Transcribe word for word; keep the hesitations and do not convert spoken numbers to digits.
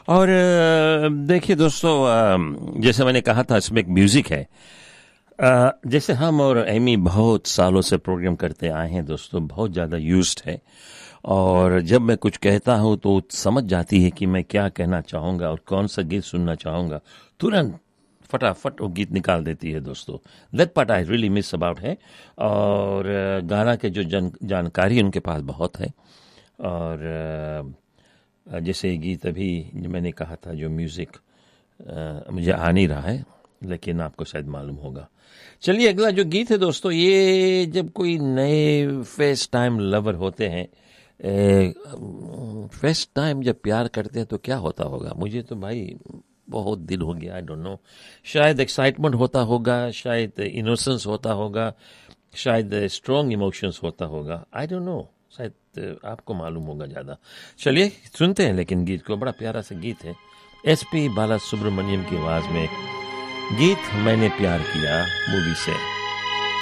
और अ, देखिए दोस्तों, अ, जैसे मैंने कहा था इसमें एक म्यूजिक है। अ, जैसे हम और एमी बहुत सालों से प्रोग्राम करते आए हैं दोस्तों, बहुत ज़्यादा यूज्ड है। और जब मैं कुछ कहता हूँ तो समझ जाती है कि मैं क्या कहना चाहूँगा और कौन सा गीत सुनना चाहूँगा, तुरंत फटाफट वो गीत निकाल देती है दोस्तों। That part I really miss about है। और अ, गाना के जो जन जानकारी उनके पास बहुत है। और अ, जैसे ये गीत अभी जो मैंने कहा था, जो म्यूज़िक अ, मुझे आ नहीं रहा है लेकिन आपको शायद मालूम होगा। चलिए अगला जो गीत है दोस्तों, ये जब कोई नए फर्स्ट टाइम लवर होते हैं, फर्स्ट टाइम जब प्यार करते हैं तो क्या होता होगा, मुझे तो भाई बहुत दिन हो गया, आई डोंट नो। शायद एक्साइटमेंट होता होगा, शायद इनोसेंस होता होगा, शायद स्ट्रॉन्ग इमोशंस होता होगा, आई डोंट नो। शायद आपको मालूम होगा ज़्यादा। चलिए सुनते हैं लेकिन गीत को, बड़ा प्यारा सा गीत है, एस पी बाला सुब्रमण्यम की आवाज़ में गीत मैंने प्यार किया मूवी से।